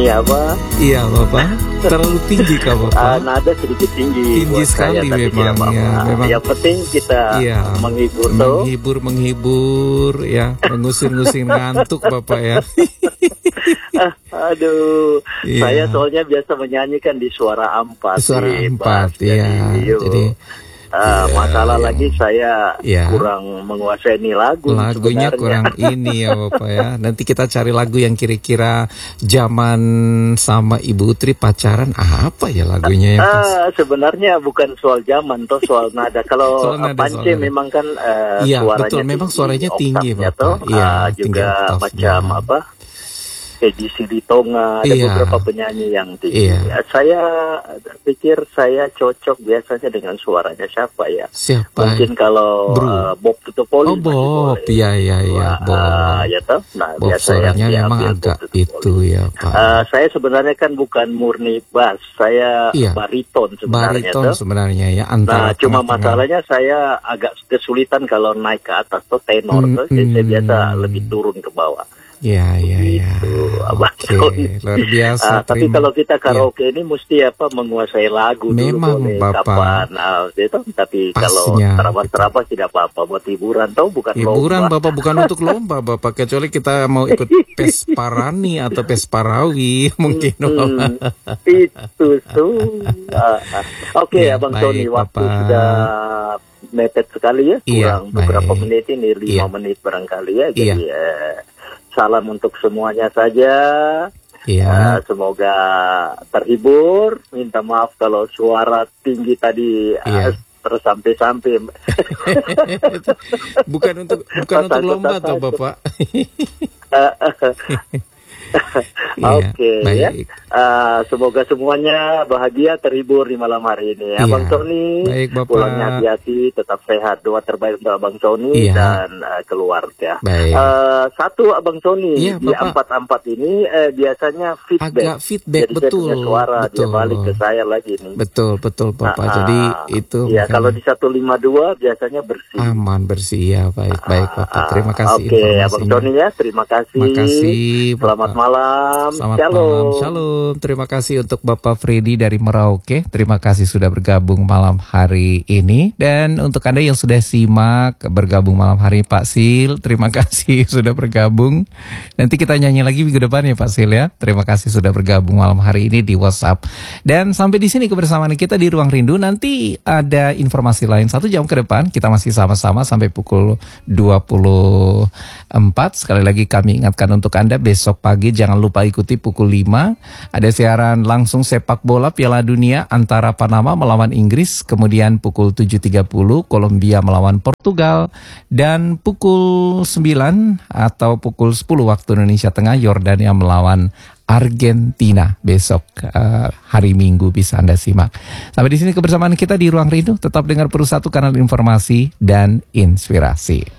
Iya apa? Iya Bapak, terlalu tinggi kah Bapak? Nada sedikit tinggi. Tinggi sekali saya, memang ya. Memang. Yang penting kita menghibur tuh. Menghibur ya, mengusir-ngusir ngantuk Bapak ya. Aduh, saya soalnya biasa menyanyikan di suara ampat. Suara ampat, ya. Jadi masalah lagi saya kurang menguasai ini lagunya sebenarnya. Kurang ini ya Bapak ya. Nanti kita cari lagu yang kira-kira zaman sama Ibu Utri pacaran apa ya lagunya ya? Sebenarnya bukan soal zaman, toh soal nada. Kalau Pance memang kan suaranya betul, memang suaranya tinggi Bapak. Juga macam apa? Edisi di Tonga, ada beberapa penyanyi yang tinggi. Saya pikir saya cocok biasanya dengan suaranya siapa ya? Siapa? Mungkin kalau Bob Tutupoli. Oh Bob, Bob. Ya toh. Nah, Bob biasa suaranya yang memang agak itu ya Pak. Saya sebenarnya kan bukan murni bass, saya bariton sebenarnya. Bariton sebenarnya ya. Nah, cuma masalahnya saya agak kesulitan kalau naik ke atas tuh tenor tuh. Saya biasa lebih turun ke bawah. Ya. Oke, luar biasa. Tapi kalau kita karaoke ini mesti menguasai lagu memang dulu boleh Bapak. Kapan. Tapi kalau terabas tidak apa-apa buat hiburan, tahu bukan hiburan lomba. Bapak, bukan untuk lomba Bapak, kecuali kita mau ikut Pesparani atau Pesparawi mungkin. Itu tuh. Oke, Abang Tony, waktu sudah mepet sekali ya, kurang beberapa menit ini, 5 menit barangkali ya. Jadi salam untuk semuanya saja. Semoga terhibur. Minta maaf kalau suara tinggi tadi tersampai-sampai. bukan untuk lomba toh Bapak. Oke ya. Semoga semuanya bahagia, terhibur di malam hari ini. Abang Tony, pulangnya hati-hati, tetap sehat. Doa terbaik untuk Abang Tony dan keluarga. Satu Abang Tony di empat-empat ini biasanya feedback. Agak feedback, jadi betul. Saya punya suara, dia balik ke saya lagi nih. Betul Bapak. Jadi itu. Ya kalau di 152 biasanya bersih. Aman, bersih ya. Baik Bapak. Terima kasih. Oke, Abang Tony ya, terima kasih. Terima kasih. Selamat malam. Selamat malam. Shalom. Terima kasih untuk Bapak Freddy dari Merauke. Terima kasih sudah bergabung malam hari ini. Dan untuk Anda yang sudah simak bergabung malam hari, Pak Sil, terima kasih sudah bergabung. Nanti kita nyanyi lagi minggu depan ya Pak Sil ya. Terima kasih sudah bergabung malam hari ini di WhatsApp. Dan sampai di sini kebersamaan kita di Ruang Rindu. Nanti ada informasi lain 1 jam ke depan. Kita masih sama-sama sampai pukul 24. Sekali lagi kami ingatkan untuk Anda besok pagi jangan lupa ikuti pukul 5. Ada siaran langsung sepak bola Piala Dunia antara Panama melawan Inggris. Kemudian pukul 7.30 Kolombia melawan Portugal. Dan pukul 9 atau pukul 10 waktu Indonesia Tengah Yordania melawan Argentina besok hari Minggu bisa Anda simak. Sampai di sini kebersamaan kita di Ruang Rindu. Tetap dengar Peru 1 kanal informasi dan inspirasi.